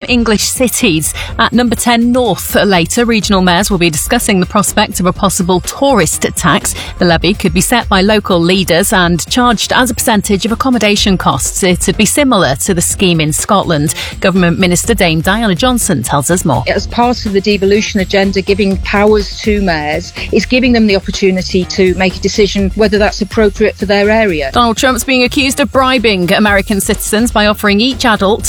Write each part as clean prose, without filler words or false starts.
English cities. At number 10 North later, regional mayors will be discussing the prospect of a possible tourist tax. The levy could be set by local leaders and charged as a percentage of accommodation costs. It'd be similar to the scheme in Scotland. Government Minister Dame Diana Johnson tells us more. As part of the devolution agenda, giving powers to mayors is giving them the opportunity to make a decision whether that's appropriate for their area. Donald Trump's being accused of bribing American citizens by offering each adult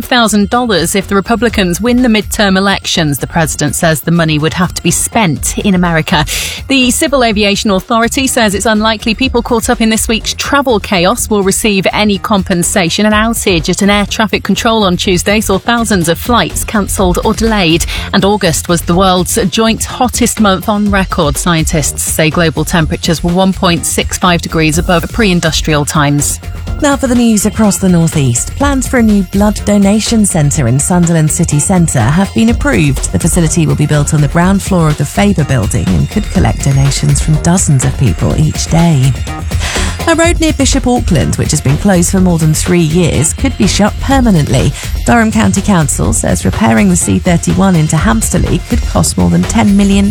$5,000 if the Republicans win the midterm elections. The president says the money would have to be spent in America. The Civil Aviation Authority says it's unlikely people caught up in this week's travel chaos will receive any compensation. An outage at an air traffic control on Tuesday saw thousands of flights cancelled or delayed. And August was the world's joint hottest month on record. Scientists say global temperatures were 1.65 degrees above pre-industrial times. Now for the news across the northeast. Plans for a new blood donation centre in Sunderland City Centre have been approved. The facility will be built on the ground floor of the Faber building and could collect donations from dozens of people each day. A road near Bishop Auckland, which has been closed for more than 3 years, could be shut permanently. Durham County Council says repairing the C31 into Hampsterley could cost more than £10 million,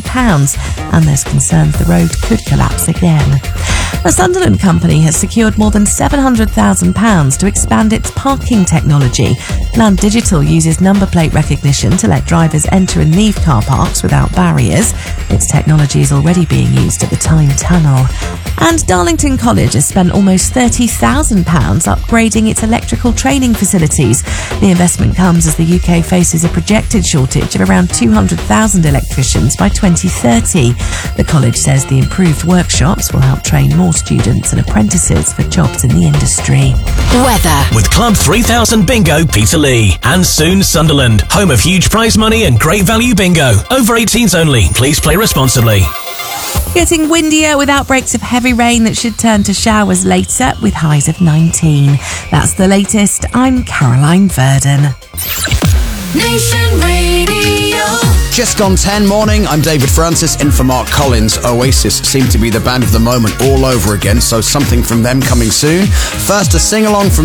and there's concerns the road could collapse again. A Sunderland company has secured more than £700,000 to expand its parking technology. Land Digital uses number plate recognition to let drivers enter and leave car parks without barriers. Its technology is already being used at the Tyne Tunnel. And Darlington College has spent almost £30,000 upgrading its electrical training facilities. The investment comes as the UK faces a projected shortage of around 200,000 electricians by 2030. The college says the improved workshops will help train more students and apprentices for jobs in the industry. Weather with Club 3000 Bingo Peterlee and soon Sunderland, home of huge prize money and great value bingo. Over 18s only. Please play responsibly. Getting windier with outbreaks of heavy rain that should turn to showers later with highs of 19. That's the latest. I'm Caroline Verdon. Nation Radio. Just gone 10 morning, I'm David Francis in for Mark Collins. Oasis seem to be the band of the moment all over again, so something from them coming soon. First, a sing-along from